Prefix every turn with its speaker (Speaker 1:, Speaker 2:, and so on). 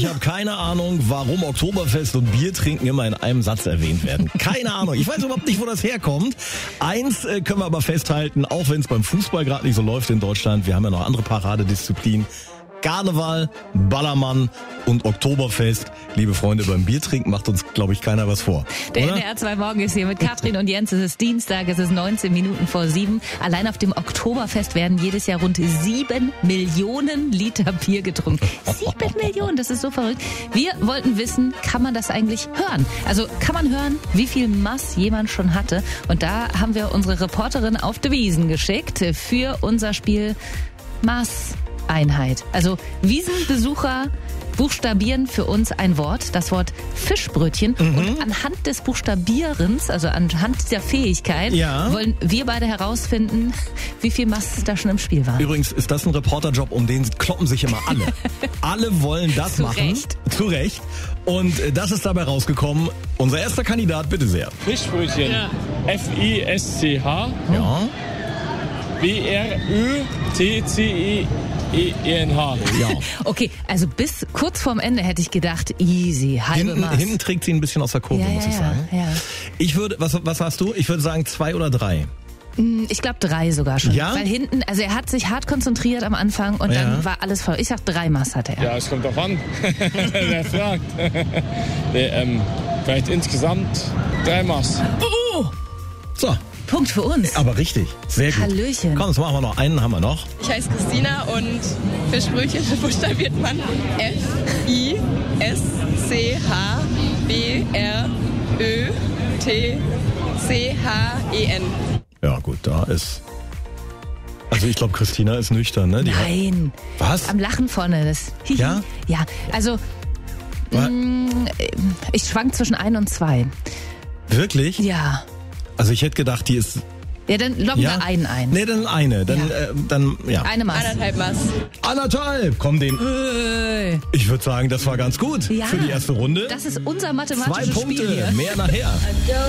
Speaker 1: Ich habe keine Ahnung, warum Oktoberfest und Bier trinken immer in einem Satz erwähnt werden. Keine Ahnung. Ich weiß überhaupt nicht, wo das herkommt. Eins können wir aber festhalten, auch wenn es beim Fußball gerade nicht so läuft in Deutschland. Wir haben ja noch andere Paradedisziplinen. Karneval, Ballermann und Oktoberfest. Liebe Freunde, beim Biertrinken macht uns, glaube ich, keiner was vor.
Speaker 2: Der
Speaker 1: oder?
Speaker 2: NDR 2 Morgen ist hier mit Katrin und Jens. Es ist Dienstag, es ist 19 Minuten vor 7. Allein auf dem Oktoberfest werden jedes Jahr rund 7 Millionen Liter Bier getrunken. 7 Millionen, das ist so verrückt. Wir wollten wissen, kann man das eigentlich hören? Also kann man hören, wie viel Mass jemand schon hatte? Und da haben wir unsere Reporterin auf die Wiesn geschickt für unser Spiel Maßeinheit. Also Wiesenbesucher buchstabieren für uns ein Wort, das Wort Fischbrötchen. Und anhand des Buchstabierens, also anhand dieser Fähigkeit, wollen wir beide herausfinden, wie viel Mass da schon im Spiel war.
Speaker 1: Übrigens ist das ein Reporterjob, um den kloppen sich immer alle. Alle wollen das machen.
Speaker 2: Recht.
Speaker 1: Zu Recht. Und das ist dabei rausgekommen. Unser erster Kandidat, bitte sehr.
Speaker 3: Fischbrötchen. Ja. F-I-S-C-H.
Speaker 1: Ja.
Speaker 3: B-R-Ö-T-C-E-N-H.
Speaker 1: Ja.
Speaker 2: Okay, also bis kurz vorm Ende hätte ich gedacht, easy, halbe Maß.
Speaker 1: Hinten trägt sie ein bisschen aus der Kurve, muss ich sagen.
Speaker 2: Ja.
Speaker 1: Ich würde, was hast du? Ich würde sagen 2 oder 3.
Speaker 2: Ich glaube 3 sogar schon.
Speaker 1: Ja?
Speaker 2: Weil hinten, also er hat sich hart konzentriert am Anfang und dann war alles voll. Ich sag 3 Maß hatte er.
Speaker 3: Ja, es kommt drauf an. Wer fragt? Vielleicht insgesamt 3 Maß.
Speaker 1: So.
Speaker 2: Punkt für uns.
Speaker 1: Aber richtig. Sehr gut.
Speaker 2: Hallöchen.
Speaker 1: Komm, jetzt machen wir noch einen, haben wir noch.
Speaker 4: Ich heiße Christina und Fischbrötchen buchstabiert man F-I-S-C-H-B-R-Ö-T-C-H-E-N.
Speaker 1: Ja gut, da ist... Also ich glaube, Christina ist nüchtern, ne?
Speaker 2: Nein.
Speaker 1: Was?
Speaker 2: Am Lachen vorne. Das
Speaker 1: Ja?
Speaker 2: Ja, also ich schwank zwischen 1 und 2.
Speaker 1: Wirklich?
Speaker 2: Ja.
Speaker 1: Also ich hätte gedacht, die ist...
Speaker 2: Ja, dann loggen wir einen ein.
Speaker 1: Nee, dann eine. Dann, ja.
Speaker 2: Eine Maß.
Speaker 4: 1,5 Maß.
Speaker 1: 1,5. Komm, den... Ich würde sagen, das war ganz gut
Speaker 2: Ja.
Speaker 1: für die erste Runde.
Speaker 2: Das ist unser
Speaker 1: 2
Speaker 2: mathematisches
Speaker 1: Punkte,
Speaker 2: Spiel hier.
Speaker 1: mehr nachher.